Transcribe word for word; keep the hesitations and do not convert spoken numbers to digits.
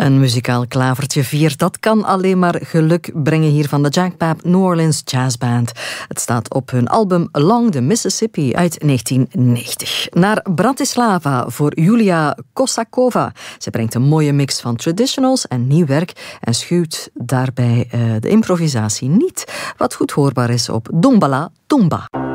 Een muzikaal klavertje vier, dat kan alleen maar geluk brengen hier van de Jack Papp New Orleans Jazz Band. Het staat op hun album Along the Mississippi uit negentien negentig. Naar Bratislava voor Julia Kosakova. Ze brengt een mooie mix van traditionals en nieuw werk en schuwt daarbij uh, de improvisatie niet, wat goed hoorbaar is op Dombala Tumba.